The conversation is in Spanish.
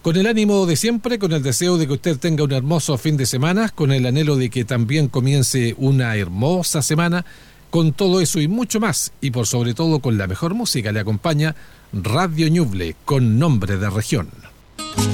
Con el ánimo de siempre, con el deseo de que usted tenga un hermoso fin de semana, con el anhelo de que también comience una hermosa semana, con todo eso y mucho más, y por sobre todo con la mejor música, le acompaña Radio Ñuble, con nombre de región.